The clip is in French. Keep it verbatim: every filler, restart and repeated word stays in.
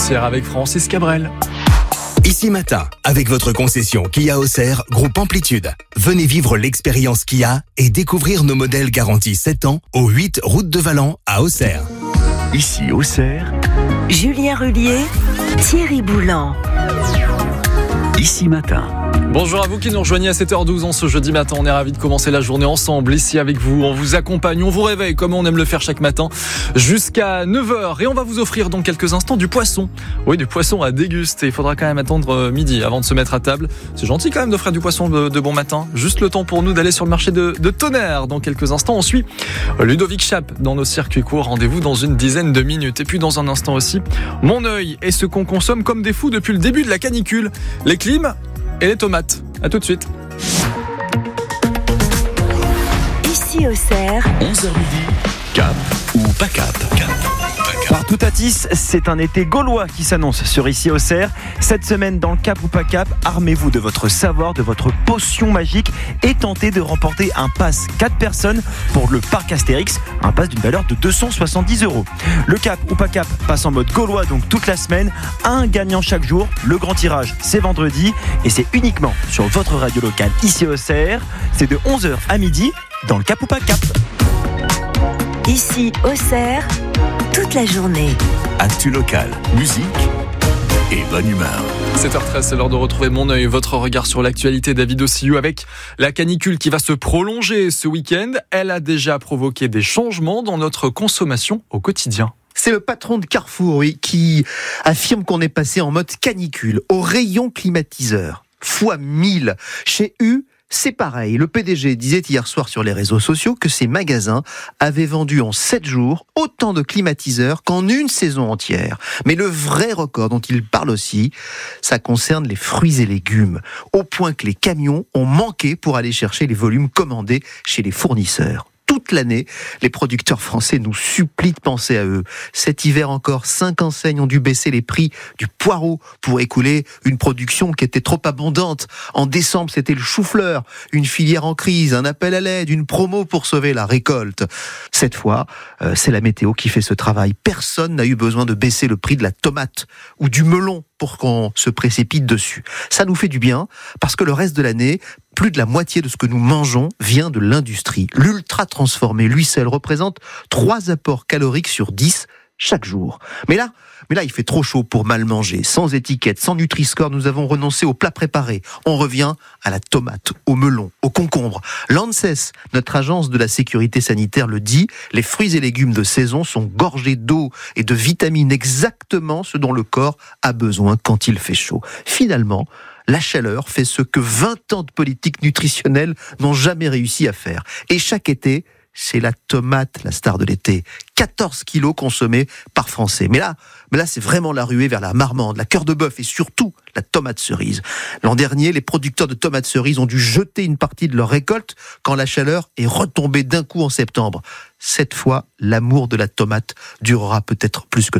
Auxerre avec Francis Cabrel. Ici Matin, avec votre concession Kia Auxerre, groupe Amplitude. Venez vivre l'expérience Kia et découvrir nos modèles garantis sept ans au huit route de Valent à Auxerre. Ici Auxerre, Julien Rullier, Thierry Boulan. Ici Matin. Bonjour à vous qui nous rejoignez à sept heures douze en ce jeudi matin. On est ravis de commencer la journée ensemble ici avec vous. On vous accompagne, on vous réveille comme on aime le faire chaque matin jusqu'à neuf heures. Et on va vous offrir dans quelques instants du poisson. Oui, du poisson à déguster. Il faudra quand même attendre midi avant de se mettre à table. C'est gentil quand même d'offrir du poisson de, de bon matin. Juste le temps pour nous d'aller sur le marché de, de Tonnerre. Dans quelques instants, on suit Ludovic Chape dans nos circuits courts. Rendez-vous dans une dizaine de minutes. Et puis dans un instant aussi, mon œil est ce qu'on consomme comme des fous depuis le début de la canicule. Les clims et les tomates. À tout de suite. Ici Auxerre, onze heures midi, cap ou pas cap, cap. Partout à Tis, c'est un été gaulois qui s'annonce sur Ici Auxerre. Cette semaine, dans le Cap ou pas Cap, armez-vous de votre savoir, de votre potion magique et tentez de remporter un pass quatre personnes pour le parc Astérix, un pass d'une valeur de deux cent soixante-dix euros. Le Cap ou pas Cap passe en mode gaulois donc toute la semaine, un gagnant chaque jour. Le grand tirage, c'est vendredi et c'est uniquement sur votre radio locale Ici Auxerre. C'est de onze heures à midi dans le Cap ou pas Cap. Ici Auxerre, toute la journée. Actu local, musique et bonne humeur. sept heures treize, c'est l'heure de retrouver mon œil, votre regard sur l'actualité. David Ossiou, avec la canicule qui va se prolonger ce week-end, elle a déjà provoqué des changements dans notre consommation au quotidien. C'est le patron de Carrefour, oui, qui affirme qu'on est passé en mode canicule, au rayon climatiseur, fois mille. Chez U, c'est pareil. Le P D G disait hier soir sur les réseaux sociaux que ses magasins avaient vendu en sept jours autant de climatiseurs qu'en une saison entière. Mais le vrai record dont il parle aussi, ça concerne les fruits et légumes, au point que les camions ont manqué pour aller chercher les volumes commandés chez les fournisseurs. Toute l'année, les producteurs français nous supplient de penser à eux. Cet hiver encore, cinq enseignes ont dû baisser les prix du poireau pour écouler une production qui était trop abondante. En décembre, c'était le chou-fleur, une filière en crise, un appel à l'aide, une promo pour sauver la récolte. Cette fois, euh, c'est la météo qui fait ce travail. Personne n'a eu besoin de baisser le prix de la tomate ou du melon pour qu'on se précipite dessus. Ça nous fait du bien, parce que le reste de l'année, plus de la moitié de ce que nous mangeons vient de l'industrie. L'ultra transformé, lui seul, représente trois apports caloriques sur dix chaque jour. Mais là, mais là, il fait trop chaud pour mal manger. Sans étiquette, sans Nutri-Score, nous avons renoncé aux plats préparés. On revient à la tomate, au melon, au concombre. L'ANSES, notre agence de la sécurité sanitaire, le dit, les fruits et légumes de saison sont gorgés d'eau et de vitamines, exactement ce dont le corps a besoin quand il fait chaud. Finalement, la chaleur fait ce que vingt ans de politique nutritionnelle n'ont jamais réussi à faire. Et chaque été, c'est la tomate, la star de l'été. quatorze kilos consommés par Français. Mais là, mais là, c'est vraiment la ruée vers la marmande, la cœur de bœuf et surtout la tomate cerise. L'an dernier, les producteurs de tomates cerises ont dû jeter une partie de leur récolte quand la chaleur est retombée d'un coup en septembre. Cette fois, l'amour de la tomate durera peut-être plus que